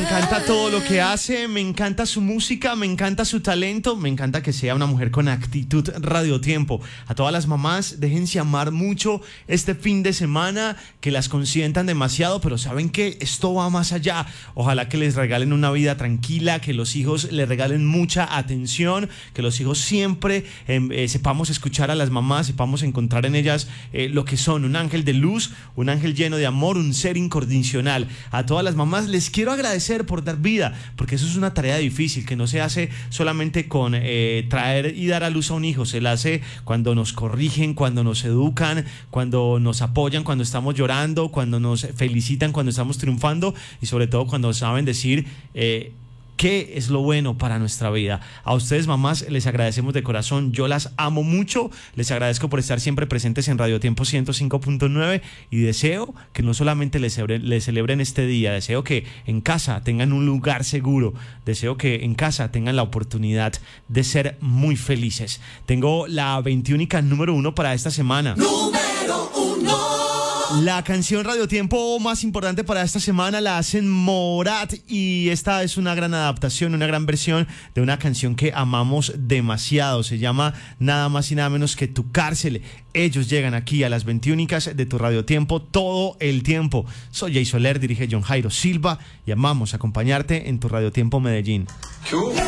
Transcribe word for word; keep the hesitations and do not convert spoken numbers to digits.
encanta todo lo que hace, me encanta su música, me encanta su talento, me encanta que sea una mujer con actitud. Radio Tiempo. A todas las mamás, déjense amar mucho este fin de semana, que las consientan demasiado, pero saben que esto va más allá. Ojalá que les regalen una vida tranquila, que los hijos les regalen mucha atención, que los hijos siempre eh, eh, sepamos escuchar a las mamás, sepamos encontrar en ellas eh, lo que son, un ángel de luz, un ángel lleno de amor, un ser incondicional. A todas las mamás les quiero agradecer por dar vida, porque eso es una tarea difícil, que no se hace solamente con eh, traer y dar a luz a un hijo, se la hace cuando nos corrigen, cuando nos educan, cuando nos apoyan, cuando estamos llorando, cuando nos felicitan, cuando estamos triunfando y sobre todo cuando saben decir eh, qué es lo bueno para nuestra vida. A ustedes, mamás, les agradecemos de corazón. Yo las amo mucho. Les agradezco por estar siempre presentes en Radio Tiempo ciento cinco punto nueve y deseo que no solamente les celebren, les celebren este día, deseo que en casa tengan un lugar seguro, deseo que en casa tengan la oportunidad de ser muy felices. Tengo la veintiúnica número uno para esta semana. Número uno. La canción Radio Tiempo más importante para esta semana la hacen Morat y esta es una gran adaptación, una gran versión de una canción que amamos demasiado. Se llama nada más y nada menos que Tu Cárcel. Ellos llegan aquí a las veintiúnicas de tu Radio Tiempo todo el tiempo. Soy Jay Soler, dirige John Jairo Silva y amamos acompañarte en tu Radio Tiempo Medellín.